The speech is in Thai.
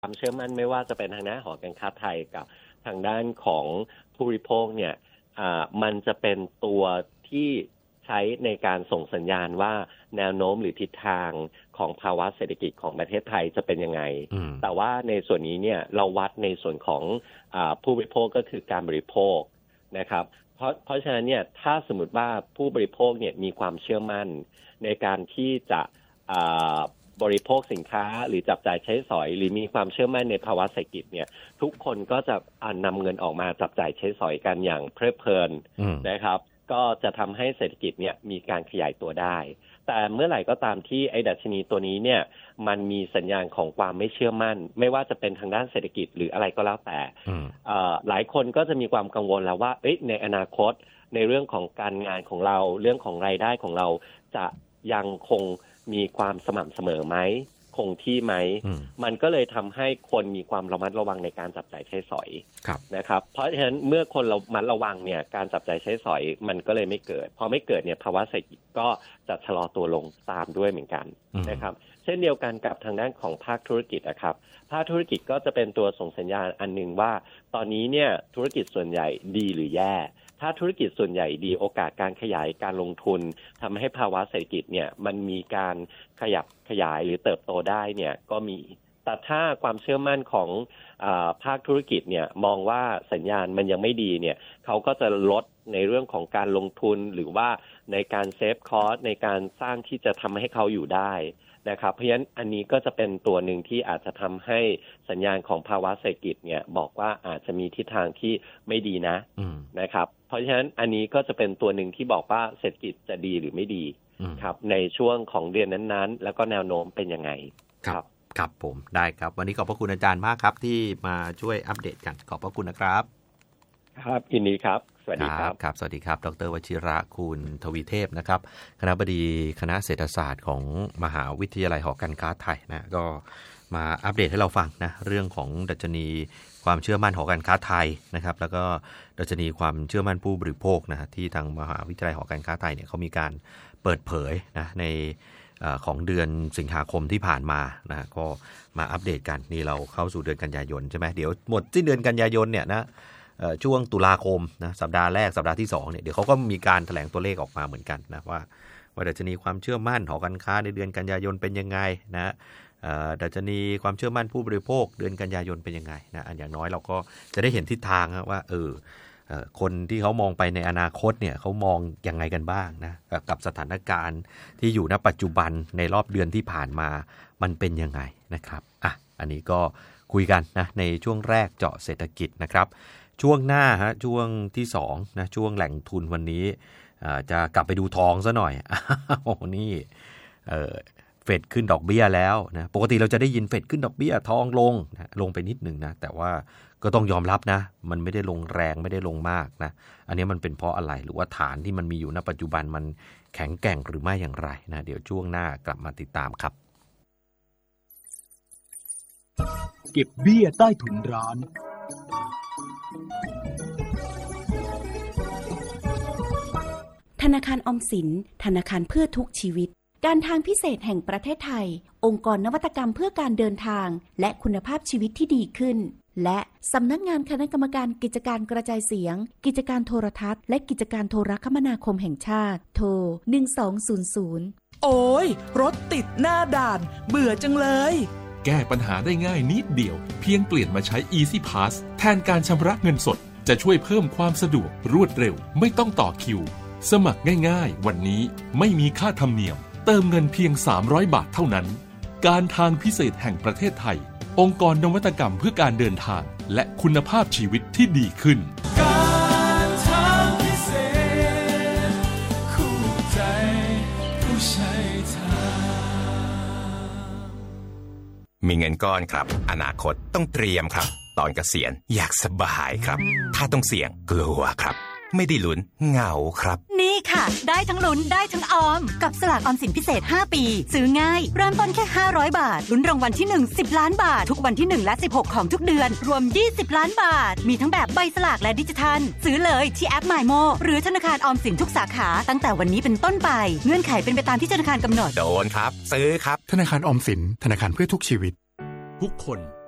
ความเชื่อมั่นไม่ว่าจะเป็นทางด้านหอการค้าไทยกับทางด้านของผู้บริโภคเนี่ยมันจะเป็นตัวที่ใช้ในการส่งสัญญาณว่าแนวโน้มหรือทิศทางของภาวะเศรษฐกิจของประเทศไทยจะเป็นยังไงแต่ว่าในส่วนนี้เนี่ยเราวัดในส่วนของผู้บริโภคก็คือการบริโภคนะครับเพราะฉะนั้นเนี่ยถ้าสมมติว่าผู้บริโภคเนี่ยมีความเชื่อมั่นในการที่จะบริโภคสินค้าหรือจับจ่ายใช้สอยหรือมีความเชื่อมั่นในภาวะเศรษฐกิจเนี่ยทุกคนก็จะนำเงินออกมาจับจ่ายใช้สอยกันอย่างเพลิดเพลินนะครับก็จะทำให้เศรษฐกิจเนี่ยมีการขยายตัวได้แต่เมื่อไหร่ก็ตามที่ไอ้ดัชนีตัวนี้เนี่ยมันมีสัญญาณของความไม่เชื่อมั่นไม่ว่าจะเป็นทางด้านเศรษฐกิจหรืออะไรก็แล้วแต่หลายคนก็จะมีความกังวลแล้วว่าในอนาคตในเรื่องของการงานของเราเรื่องของรายได้ของเราจะยังคงมีความสม่ำเสมอไหมคงที่ไหมมันก็เลยทำให้คนมีความระมัดระวังในการจับจ่ายใช้สอยนะครับเพราะฉะนั้นเมื่อคนเรามัดระวังเนี่ยการจับจ่ายใช้สอยมันก็เลยไม่เกิดพอไม่เกิดเนี่ยภาวะเศรษฐกิจก็จะชะลอตัวลงตามด้วยเหมือนกันนะครับเช่นเดียวกันกับทางด้านของภาคธุรกิจนะครับภาคธุรกิจก็จะเป็นตัวส่งสัญญาณอันนึงว่าตอนนี้เนี่ยธุรกิจส่วนใหญ่ดีหรือแย่ถ้าธุรกิจส่วนใหญ่ดีโอกาสการขยายการลงทุนทำให้ภาวะเศรษฐกิจเนี่ยมันมีการขยับขยายหรือเติบโตได้เนี่ยก็มีแต่ถ้าความเชื่อมั่นของภาคธุรกิจเนี่ยมองว่าสัญญาณมันยังไม่ดีเนี่ยเขาก็จะลดในเรื่องของการลงทุนหรือว่าในการเซฟคอสในการสร้างที่จะทำให้เขาอยู่ได้นะครับเพราะฉะนั้นอันนี้ก็จะเป็นตัวหนึ่งที่อาจจะทำให้สัญญาณของภาวะเศรษฐกิจเนี่ยบอกว่าอาจจะมีทิศทางที่ไม่ดีนะครับเพราะฉะนั้นอันนี้ก็จะเป็นตัวหนึ่งที่บอกว่าเศรษฐกิจจะดีหรือไม่ดีครับในช่วงของเดือนนั้นๆแล้วก็แนวโน้มเป็นยังไงครับครับผมได้ครับวันนี้ขอบพระคุณอาจารย์มากครับที่มาช่วยอัปเดตกันขอบพระคุณนะครับครับยินดีครับสวัสดีครับครับสวัสดีครับดร.วชิระคูณทวีเทพนะครับคณบดีคณะเศรษฐศาสตร์ของมหาวิทยาลัยหอการค้าไทยนะก็มาอัปเดตให้เราฟังนะเรื่องของดัชนีความเชื่อมั่นหอการค้าไทยนะครับแล้วก็ดัชนีความเชื่อมั่นผู้บริโภคนะที่ทางมหาวิทยาลัยหอการค้าไทยเนี่ยเขามีการเปิดเผยนะในของเดือนสิงหาคมที่ผ่านมานะก็มาอัปเดตกันนี่เราเข้าสู่เดือนกันยายนใช่ไหมเดี๋ยวหมดสิ้นเดือนกันยายนเนี่ยนะช่วงตุลาคมนะสัปดาห์แรกสัปดาห์ที่2เนี่ยเดี๋ยวเขาก็มีการแถลงตัวเลขออกมาเหมือนกันนะว่าดัชนีความเชื่อมั่นหอการค้าในเดือนกันยายนเป็นยังไงนะดัชนีความเชื่อมั่นผู้บริโภคเดือนกันยายนเป็นยังไงนะอันอย่างน้อยเราก็จะได้เห็นทิศทางว่าคนที่เขามองไปในอนาคตเนี่ยเขามองยังไงกันบ้างนะกับสถานการณ์ที่อยู่ณปัจจุบันในรอบเดือนที่ผ่านมามันเป็นยังไงนะครับอันนี้ก็คุยกันนะในช่วงแรกเจาะเศรษฐกิจนะครับช่วงหน้าช่วงที่2นะช่วงแหล่งทุนวันนี้จะกลับไปดูทองซะหน่อยโอ้นี่เฟดขึ้นดอกเบี้ยแล้วนะปกติเราจะได้ยินเฟดขึ้นดอกเบี้ยทองลงไปนิดนึงนะแต่ว่าก็ต้องยอมรับนะมันไม่ได้ลงแรงไม่ได้ลงมากนะอันนี้มันเป็นเพราะอะไรหรือว่าฐานที่มันมีอยู่ณปัจจุบันมันแข็งแกร่งหรือไม่อย่างไรนะเดี๋ยวช่วงหน้ากลับมาติดตามครับเก็บเบี้ยใต้ถุนร้านธนาคารออมสินธนาคารเพื่อทุกชีวิตการทางพิเศษแห่งประเทศไทยองค์กรนวัตกรรมเพื่อการเดินทางและคุณภาพชีวิตที่ดีขึ้นและสำนักงานคณะกรรมการกิจการกระจายเสียงกิจการโทรทัศน์และกิจการโทรคมนาคมแห่งชาติโทร1200 โอ้ยรถติดหน้าด่านเบื่อจังเลยแก้ปัญหาได้ง่ายนิดเดียวเพียงเปลี่ยนมาใช้ Easy Pass แทนการชำระเงินสดจะช่วยเพิ่มความสะดวกรวดเร็วไม่ต้องต่อคิวสมัครง่ายๆวันนี้ไม่มีค่าธรรมเนียมเติมเงินเพียง300 บาทเท่านั้นการทางพิเศษแห่งประเทศไทยองค์กรนวัตกรรมเพื่อการเดินทางและคุณภาพชีวิตที่ดีขึ้นการทางพิเศษคู่ใจผู้ใช้ทางมีเงินก้อนครับอนาคตต้องเตรียมครับตอนเกษียณอยากสบายครับถ้าต้องเสี่ยงกลัวครับไม่ได้ลุ้นเหงาครับนี่ค่ะได้ทั้งลุ้นได้ทั้งออมกับสลากออมสินพิเศษ5ปีซื้อง่ายเริ่มต้นแค่500บาทลุ้นรางวัลที่1 10ล้านบาททุกวันที่1และ16ของทุกเดือนรวม20ล้านบาทมีทั้งแบบใบสลากและดิจิทัลซื้อเลยที่แอป MyMo หรือธนาคารออมสินทุกสาขาตั้งแต่วันนี้เป็นต้นไปเงื่อนไขเป็นไปตามที่ธนาคารกำหนดโดนครับซื้อครับธนาคารออมสินธนาคารเพื่อทุกชีวิตทุกคน